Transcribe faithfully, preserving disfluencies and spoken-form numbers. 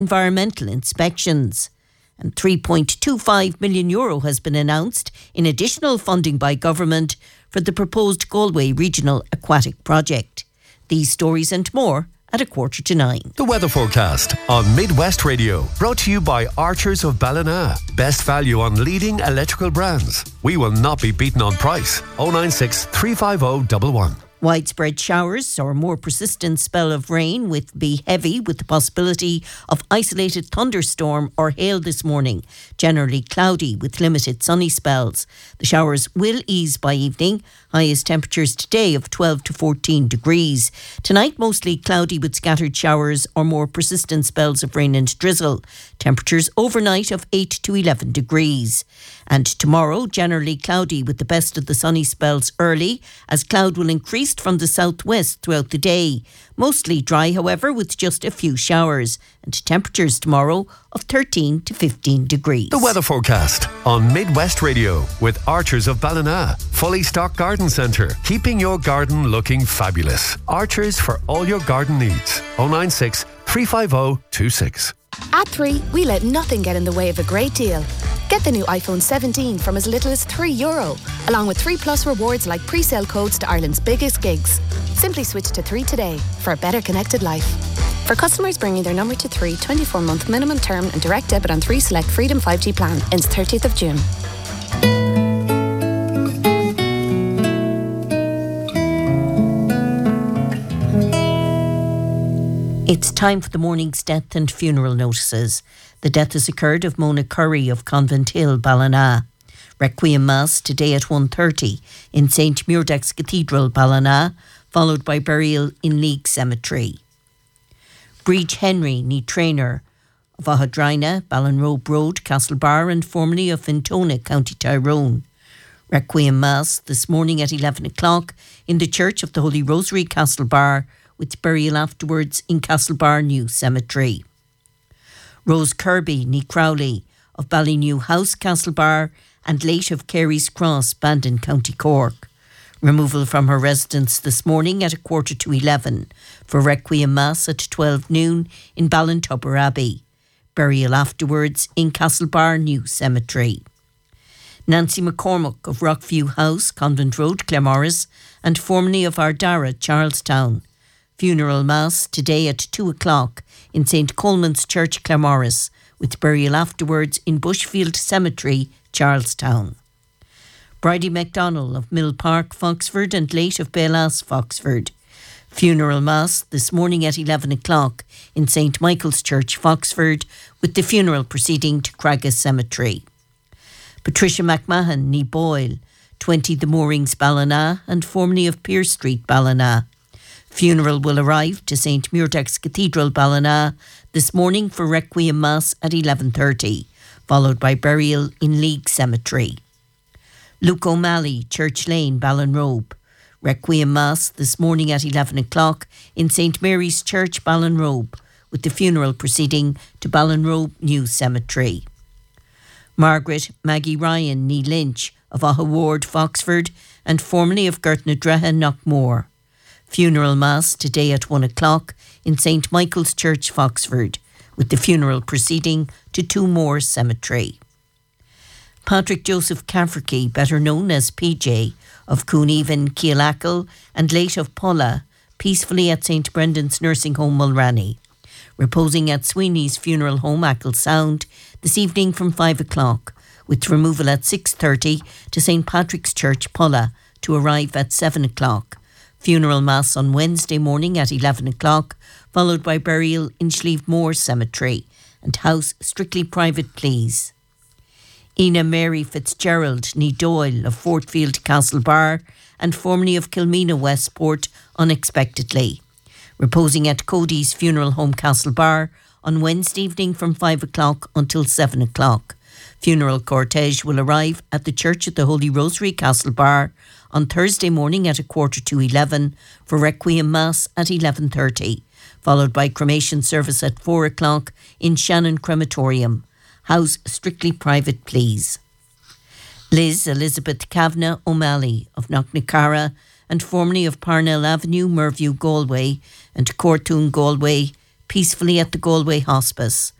environmental inspections. And three point two five million euro has been announced in additional funding by government for the proposed Galway Regional Aquatic Project. These stories and more at a quarter to nine. The weather forecast on Midwest Radio, brought to you by Archers of Ballina. Best value on leading electrical brands. We will not be beaten on price. oh nine six, three five oh, one one. Widespread showers or a more persistent spell of rain will be heavy, with the possibility of isolated thunderstorm or hail this morning. Generally cloudy with limited sunny spells. The showers will ease by evening. Highest temperatures today of twelve to fourteen degrees. Tonight mostly cloudy with scattered showers or more persistent spells of rain and drizzle. Temperatures overnight of eight to eleven degrees. And tomorrow generally cloudy with the best of the sunny spells early, as cloud will increase from the southwest throughout the day. Mostly dry, however, with just a few showers. And temperatures tomorrow of thirteen to fifteen degrees. The weather forecast on Midwest Radio with Archers of Ballina. Fully stocked garden centre, keeping your garden looking fabulous. Archers for all your garden needs. oh nine six, three five oh, two six. At three, we let nothing get in the way of a great deal. Get the new iPhone seventeen from as little as three euro, along with three plus rewards like pre-sale codes to Ireland's biggest gigs. Simply switch to three today for a better connected life. For customers bringing their number to three, twenty-four month minimum term and direct debit on three select Freedom five G plan ends thirtieth of June. It's time for the morning's death and funeral notices. The death has occurred of Mona Curry of Convent Hill, Ballina. Requiem Mass today at one thirty in Saint Muirdex Cathedral, Ballina, followed by burial in League Cemetery. Breach Henry, ní Trainer of Ahadrina, Ballinrobe Road, Castlebar, and formerly of Fintona, County Tyrone. Requiem Mass this morning at eleven o'clock in the Church of the Holy Rosary, Castlebar, with burial afterwards in Castlebar New Cemetery. Rose Kirby, ní Crowley of Ballynew House, Castlebar, and late of Carey's Cross, Bandon, County Cork. Removal from her residence this morning at a quarter to eleven for Requiem Mass at twelve noon in Ballintubber Abbey. Burial afterwards in Castlebar New Cemetery. Nancy McCormick of Rockview House, Convent Road, Claremorris, and formerly of Ardara, Charlestown. Funeral Mass today at two o'clock in Saint Coleman's Church, Claremorris, with burial afterwards in Bushfield Cemetery, Charlestown. Bridie MacDonald of Mill Park, Foxford, and late of Bellas, Foxford. Funeral Mass this morning at eleven o'clock in Saint Michael's Church, Foxford, with the funeral proceeding to Cragga Cemetery. Patricia McMahon, ní Boyle, twenty The Moorings, Ballina, and formerly of Pearse Street, Ballina. Funeral will arrive to Saint Muirdex Cathedral, Ballina, this morning for Requiem Mass at eleven thirty, followed by burial in League Cemetery. Luke O'Malley, Church Lane, Ballinrobe. Requiem Mass this morning at eleven o'clock in Saint Mary's Church, Ballinrobe, with the funeral proceeding to Ballinrobe New Cemetery. Margaret Maggie Ryan, ní Lynch of Aha Ward, Foxford, and formerly of Gertnadreha, Knockmore. Funeral Mass today at one o'clock in Saint Michael's Church, Foxford, with the funeral proceeding to Two Moor Cemetery. Patrick Joseph Cafferty, better known as P J, of Coonevin, Kealackle, and late of Pulla, peacefully at Saint Brendan's Nursing Home, Mulranny. Reposing at Sweeney's Funeral Home, Ackle Sound, this evening from five o'clock, with removal at six thirty to Saint Patrick's Church, Pulla, to arrive at seven o'clock. Funeral Mass on Wednesday morning at eleven o'clock, followed by burial in Slieve Moor Cemetery, and house strictly private, please. Ina Mary Fitzgerald, ní Doyle of Fortfield, Castlebar, and formerly of Kilmena, Westport, unexpectedly. Reposing at Cody's Funeral Home, Castlebar, on Wednesday evening from five o'clock until seven o'clock. Funeral cortege will arrive at the Church of the Holy Rosary, Castlebar, on Thursday morning at a quarter to eleven for Requiem Mass at eleven thirty, followed by cremation service at four o'clock in Shannon Crematorium. House strictly private, please. Liz Elizabeth Kavanagh O'Malley of Knocknacara and formerly of Parnell Avenue, Merview, Galway, and Cortoon, Galway, peacefully at the Galway Hospice.